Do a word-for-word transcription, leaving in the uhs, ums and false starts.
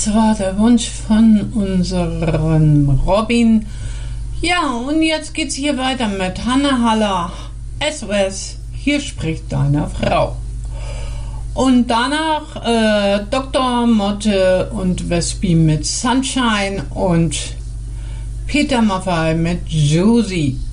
Das war der Wunsch von unserem Robin. Ja, und jetzt geht's hier weiter mit Hanne Haller. S O S, hier spricht deine Frau. Und danach äh, Doktor Motte und Wespi mit Sunshine und Peter Maffay mit Josie.